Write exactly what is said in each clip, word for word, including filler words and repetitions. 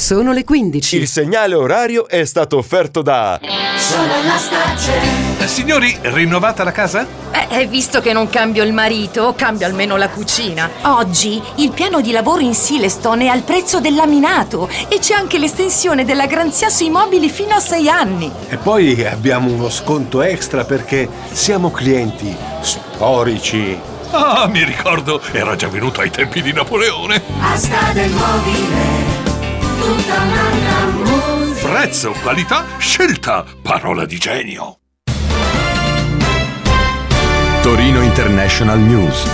Sono le quindici. Il segnale orario è stato offerto da Solar Starcell. Eh, signori, rinnovata la casa? Eh, visto che non cambio il marito, cambio almeno la cucina. Oggi il piano di lavoro in Silestone è al prezzo del laminato e c'è anche l'estensione della garanzia sui mobili fino a sei anni. E poi abbiamo uno sconto extra perché siamo clienti storici. Ah, mi ricordo, era già venuto ai tempi di Napoleone. Asta del mobile, tutta un'altra musica. Prezzo, qualità, scelta, parola di genio. Torino International News.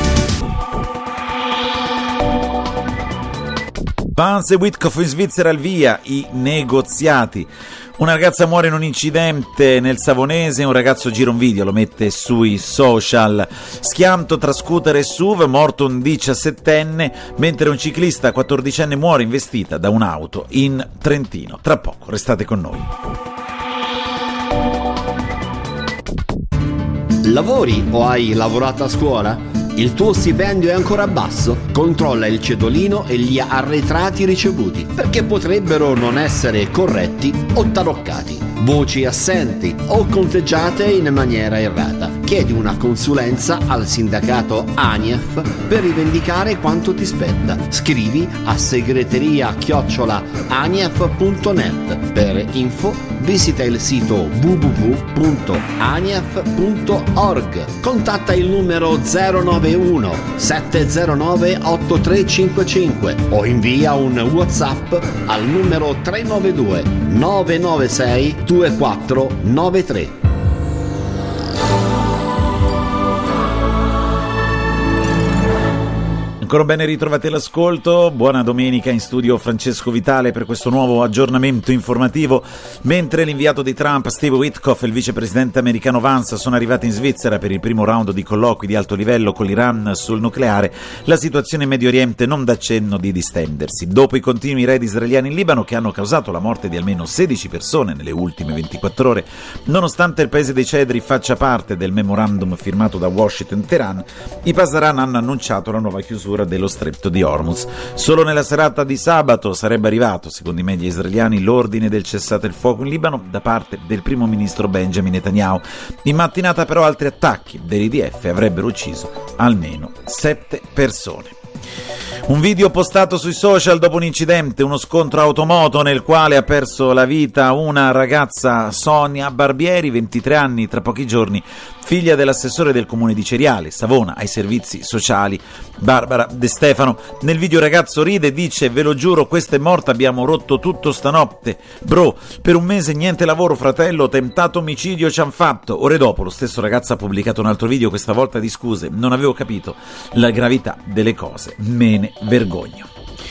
Vance e Witkoff in Svizzera al via i negoziati. Una ragazza muore in un incidente nel Savonese, un ragazzo gira un video, lo mette sui social. Schianto tra scooter e S U V, morto un diciassettenne, mentre un ciclista quattordicenne muore investita da un'auto in Trentino. Tra poco, restate con noi. Lavori o hai lavorato a scuola? Il tuo stipendio è ancora basso? Controlla il cedolino e gli arretrati ricevuti, perché potrebbero non essere corretti o taroccati, voci assenti o conteggiate in maniera errata. Chiedi una consulenza al sindacato ANIEF per rivendicare quanto ti spetta. Scrivi a segreteria chiocciola anief punto net. Per info visita il sito w w w punto anief punto org. Contatta il numero zero nove uno sette zero nove otto tre cinque cinque o invia un WhatsApp al numero tre nove due nove nove sei due quattro nove tre. Ancora bene ritrovati all'ascolto, buona domenica, in studio Francesco Vitale per questo nuovo aggiornamento informativo. Mentre l'inviato di Trump Steve Witkoff e il vicepresidente americano Vance sono arrivati in Svizzera per il primo round di colloqui di alto livello con l'Iran sul nucleare, la situazione in Medio Oriente non dà cenno di distendersi. Dopo i continui raid israeliani in Libano che hanno causato la morte di almeno sedici persone nelle ultime ventiquattro ore, nonostante il paese dei cedri faccia parte del memorandum firmato da Washington e Teheran, i Pasaran hanno annunciato la nuova chiusura dello stretto di Hormuz. Solo nella serata di sabato sarebbe arrivato, secondo i media israeliani, l'ordine del cessate il fuoco in Libano da parte del primo ministro Benjamin Netanyahu. In mattinata però altri attacchi dell'I D F avrebbero ucciso almeno sette persone. Un video postato sui social dopo un incidente, uno scontro automoto nel quale ha perso la vita una ragazza, Sonia Barbieri, ventitré anni, tra pochi giorni, figlia dell'assessore del comune di Ceriale, Savona, ai servizi sociali, Barbara De Stefano. Nel video il ragazzo ride e dice: ve lo giuro, questa è morta, abbiamo rotto tutto stanotte. Bro, per un mese niente lavoro, fratello, tentato omicidio ci han fatto. Ore dopo lo stesso ragazzo ha pubblicato un altro video, questa volta di scuse, non avevo capito la gravità delle cose, me ne vergogno.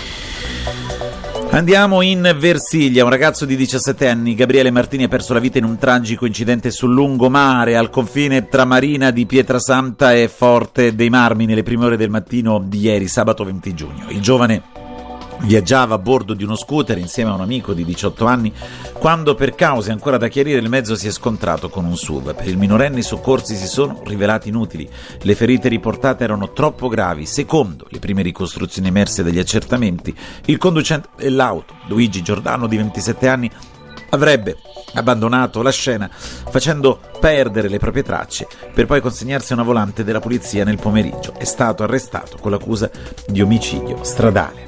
Andiamo in Versilia. Un ragazzo di diciassette anni, Gabriele Martini, ha perso la vita in un tragico incidente sul lungomare al confine tra Marina di Pietrasanta e Forte dei Marmi nelle prime ore del mattino di ieri, sabato venti giugno. Il giovane viaggiava a bordo di uno scooter insieme a un amico di diciotto anni quando, per cause ancora da chiarire, il mezzo si è scontrato con un S U V. Per il minorenne i soccorsi si sono rivelati inutili. Le ferite riportate erano troppo gravi. Secondo le prime ricostruzioni emerse dagli accertamenti, il conducente dell'auto, Luigi Giordano, di ventisette anni, avrebbe abbandonato la scena facendo perdere le proprie tracce per poi consegnarsi a una volante della polizia nel pomeriggio. È stato arrestato con l'accusa di omicidio stradale.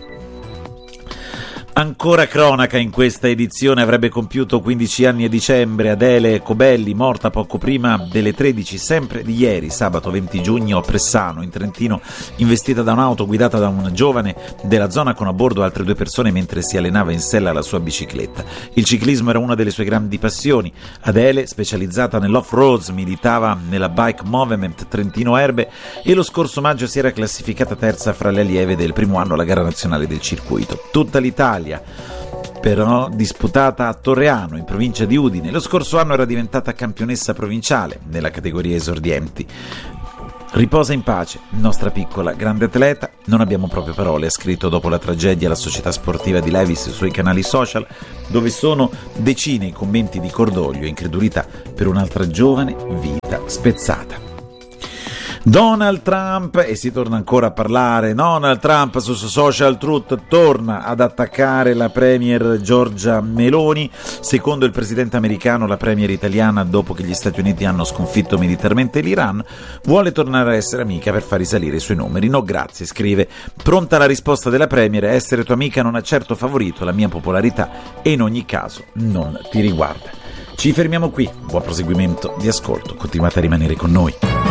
Ancora cronaca in questa edizione. Avrebbe compiuto quindici anni a dicembre Adele Cobelli, morta poco prima delle tredici, sempre di ieri, sabato venti giugno, a Pressano, in Trentino, investita da un'auto guidata da un giovane della zona con a bordo altre due persone mentre si allenava in sella alla sua bicicletta. Il ciclismo era una delle sue grandi passioni. Adele, specializzata nell'off-road, militava nella Bike Movement Trentino Erbe e lo scorso maggio si era classificata terza fra le allieve del primo anno alla gara nazionale del circuito. Tutta l'Italia però disputata a Torreano, in provincia di Udine. Lo scorso anno era diventata campionessa provinciale nella categoria esordienti. Riposa in pace, nostra piccola grande atleta. Non abbiamo proprio parole, ha scritto dopo la tragedia la società sportiva di Levis sui canali social, dove sono decine i commenti di cordoglio e incredulità per un'altra giovane vita spezzata. Donald Trump, e si torna ancora a parlare, Donald Trump su Social Truth torna ad attaccare la premier Giorgia Meloni. Secondo il presidente americano, la premier italiana, dopo che gli Stati Uniti hanno sconfitto militarmente l'Iran, vuole tornare a essere amica per far risalire i suoi numeri. No grazie, scrive. Pronta la risposta della premier: essere tua amica non ha certo favorito la mia popolarità e in ogni caso non ti riguarda. Ci fermiamo qui, buon proseguimento di ascolto, continuate a rimanere con noi.